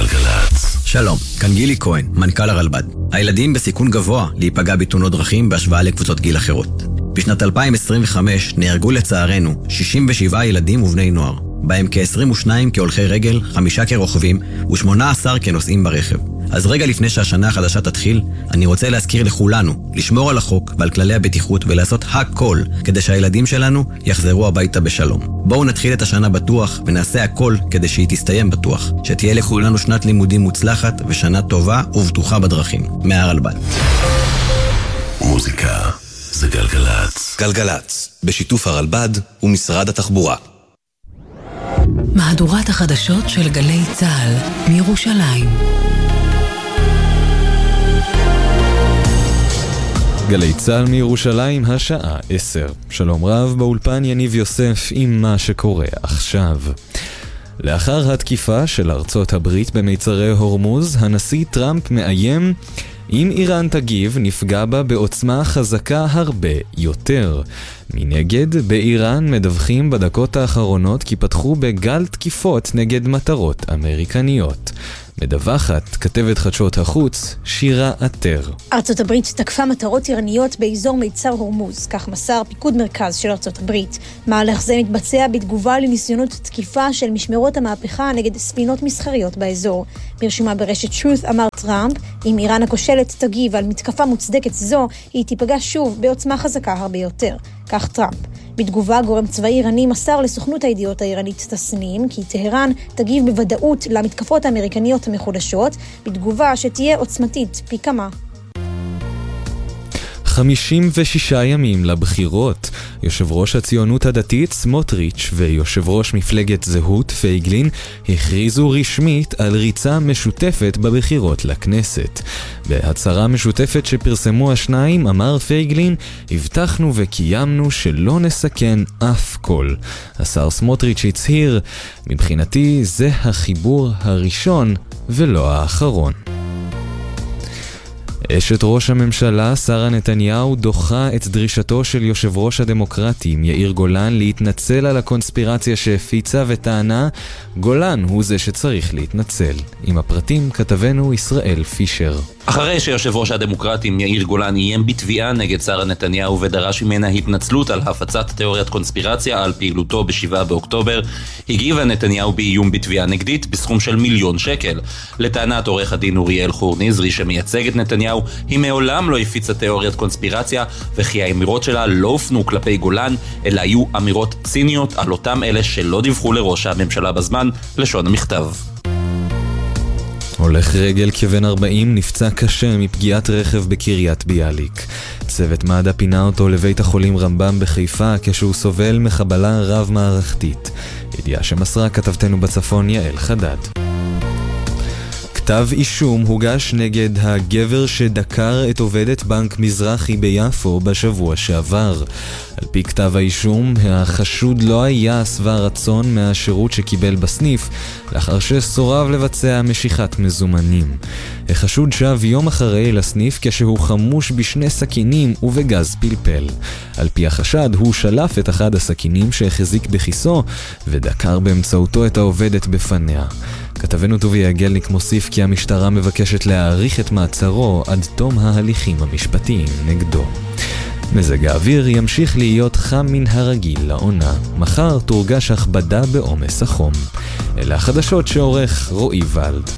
גלגלץ. שלום, כאן גילי כהן, מנכ"ל הרלב"ד. הילדים בסיכון גבוה להיפגע בתאונות דרכים בהשוואה לקבוצות גיל אחרות. בשנת 2025 נהרגו לצערנו 67 ילדים ובני נוער, בהם כ-22 כהולכי רגל, 5 כרוכבים ו18 כנוסעים ברכב. אז רגע לפני שהשנה החדשה תתחיל, אני רוצה להזכיר לכולנו לשמור על החוק ועל כללי הבטיחות ולעשות הכל כדי שהילדים שלנו יחזרו הביתה בשלום. בואו נתחיל את השנה בטוח ונעשה הכל כדי שהיא תסתיים בטוח. שתהיה לכולנו שנת לימודים מוצלחת ושנה טובה ובטוחה בדרכים. מהרלב"ד. מוזיקה זה גלגלץ. גלגלץ, בשיתוף הרלב"ד ומשרד התחבורה. מהדורת החדשות של גלי צה"ל מירושלים. גלי צה"ל מירושלים, השעה 10. שלום רב, באולפן יניב יוסף עם מה שקורה עכשיו. לאחר התקיפה של ארצות הברית במיצרי הורמוז, הנשיא טראמפ מאיים, אם איראן תגיב, נפגע בה בעוצמה חזקה הרבה יותר. מנגד, באיראן מדווחים בדקות האחרונות כי פתחו בגל תקיפות נגד מטרות אמריקניות. מדווחת כתבת חדשות החוץ שירה עטר. ארצות הברית תקפה מטרות איראניות באזור מיצר הורמוז, כך מסר פיקוד מרכז של ארצות הברית. מהלך זה מתבצע בתגובה לניסיונות תקיפה של משמרות המהפכה נגד ספינות מסחריות באזור. ברשימה ברשת Truth אמר טראמפ, אם איראן הכושלת תגיב על מתקפה מוצדקת זו, היא תיפגע שוב בעוצמה חזקה הרבה יותר. כך טראמפ. בתגובה, גורם צבאי איראני מסר לסוכנות הידיעות האיראנית תסנים כי טהרן תגיב בוודאות למתקפות האמריקניות המחודשות, בתגובה שתהיה עוצמתית פי כמה. 56 ימים לבחירות. יושב ראש הציונות הדתית סמוטריץ' ויושב ראש מפלגת זהות פייגלין הכריזו רשמית על ריצה משותפת בבחירות לכנסת. בהצהרה משותפת שפרסמו השניים אמר פייגלין, הבטחנו וקיימנו שלא נסכן אף קול. השר סמוטריץ' הצהיר, מבחינתי זה החיבור הראשון ולא האחרון. אשת ראש הממשלה, שרה נתניהו, דוחה את דרישתו של יושב ראש הדמוקרטים, יאיר גולן, להתנצל על הקונספירציה שהפיצה וטענה, גולן הוא זה שצריך להתנצל. עם הפרטים כתבנו ישראל פישר. אחרי שיושב ראש הדמוקרטים יאיר גולן איים בתביעה נגד שרה נתניהו ודרש ממנה התנצלות על הפצת תיאוריית קונספירציה על פעילותו ב7 באוקטובר, הגיבה נתניהו באיום בתביעה נגדית בסכום של $1,000,000. לטענת עורך הדין אוריאל חור נזרי שמייצג את נתניהו, היא מעולם לא הפיצה תיאוריית קונספירציה, וכי האמירות שלה לא הופנו כלפי גולן, אלא היו אמירות ציניות על אותם אלה שלא דיווחו לראש הממשלה בזמן, לשון המכתב. הולך רגל כבן 40 נפצע קשה מפגיעת רכב בקריית ביאליק. צוות מד"א פינה אותו לבית החולים רמב"ם בחיפה כשהוא סובל מחבלה רב מערכתית. ידיעה שמסרה כתבתנו בצפון יעל חדד. כתב אישום הוגש נגד הגבר שדקר את עובדת בנק מזרחי ביפו בשבוע שעבר. על פי כתב האישום, החשוד לא היה שבע רצון מהשירות שקיבל בסניף, לאחר שסורב לבצע משיכת מזומנים. החשוד שב יום אחרי לסניף כשהוא חמוש בשני סכינים ובגז פלפל. על פי החשד, הוא שלף את אחד הסכינים שהחזיק בכיסו ודקר באמצעותו את העובדת בפניה. כתבנו טובי יגלניק מוסיף כי המשטרה מבקשת להאריך את מעצרו עד תום ההליכים המשפטיים נגדו. מזג האוויר ימשיך להיות חם מן הרגיל לעונה. מחר תורגש הכבדה בעומס החום. אלה החדשות שעורך רועי ולד.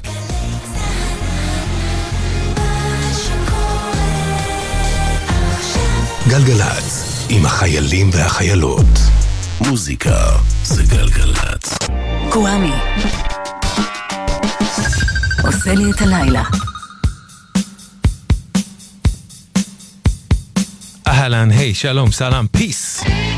גלגלץ, עם החיילים והחיילות. מוזיקה זה גלגלץ. קוואמי עושה לי את הלילה. אהלן, היי, שלום, סלאם, פיס.